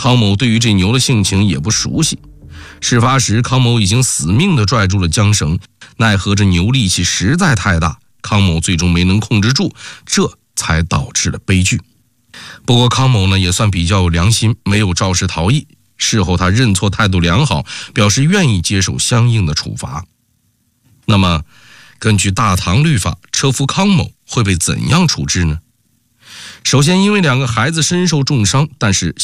康某对于这牛的性情也不熟悉。事发时，康某已经死命地拽住了缰绳，奈何这牛力气实在太大，康某最终没能控制住，这才导致了悲剧。不过康某呢也算比较有良心，没有肇事逃逸。事后他认错态度良好，表示愿意接受相应的处罚。那么根据大唐律法，车夫康某会被怎样处置呢？首先，因为2个孩子身受重伤，但是